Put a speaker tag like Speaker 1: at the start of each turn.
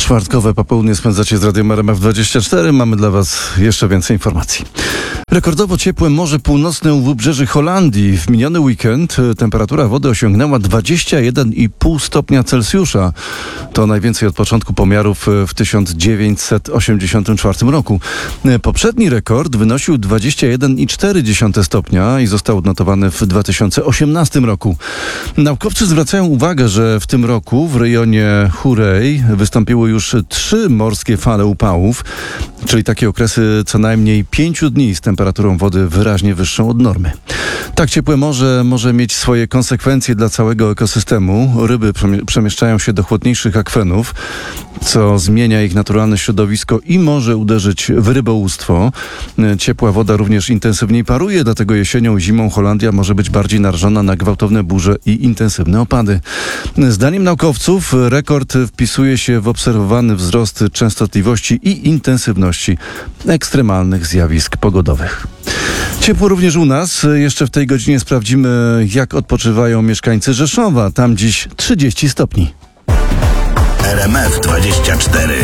Speaker 1: Czwartkowe popołudnie spędzacie z Radiem RMF24. Mamy dla Was jeszcze więcej informacji. Rekordowo ciepłe Morze Północne u wybrzeży Holandii. W miniony weekend temperatura wody osiągnęła 21,5 stopnia Celsjusza. To najwięcej od początku pomiarów w 1984 roku. Poprzedni rekord wynosił 21,4 stopnia i został odnotowany w 2018 roku. Naukowcy zwracają uwagę, że w tym roku w rejonie Hurey wystąpiły już 3 morskie fale upałów, czyli takie okresy co najmniej 5 dni z temperaturą wody wyraźnie wyższą od normy. Tak ciepłe morze może mieć swoje konsekwencje dla całego ekosystemu. Ryby przemieszczają się do chłodniejszych akwenów, co zmienia ich naturalne środowisko i może uderzyć w rybołówstwo. Ciepła woda również intensywniej paruje, dlatego jesienią i zimą Holandia może być bardziej narażona na gwałtowne burze i intensywne opady. Zdaniem naukowców rekord wpisuje się w obserwowany wzrost częstotliwości i intensywności ekstremalnych zjawisk pogodowych. Ciepło również u nas. Jeszcze w tej godzinie sprawdzimy, jak odpoczywają mieszkańcy Rzeszowa. Tam dziś 30 stopni.
Speaker 2: RMF24.